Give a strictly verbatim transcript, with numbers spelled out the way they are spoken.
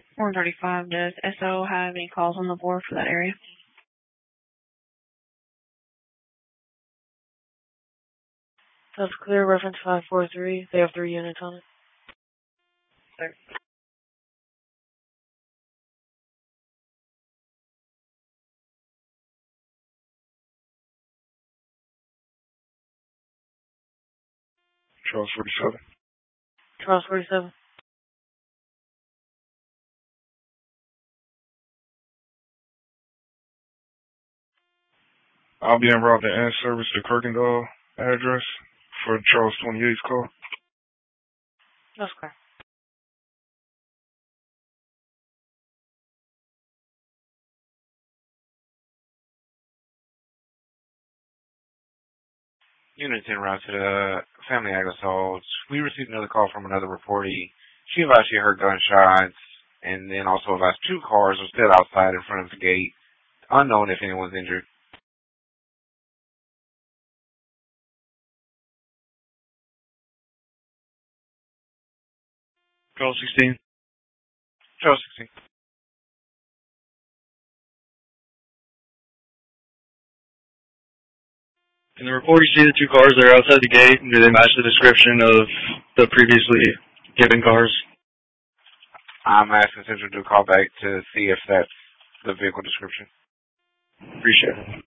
one thirty-five, does S O have any calls on the board for that area? That's clear. Reference five four three. They have three units on it. Sir. Charles forty-seven. Charles forty-seven. I'll be en route to end service to Kirkendall address for Charles twenty-eight's call. That's clear. Unit en route to the family ag assault. We received another call from another reportee. She advised she heard gunshots, and then also advised two cars are still outside in front of the gate. Unknown if anyone's injured. Charles sixteen. Charles sixteen. In the report, you see the two cars that are outside the gate. Do they match the description of the previously given cars? I'm asking Central to call back to see if that's the vehicle description. Appreciate it.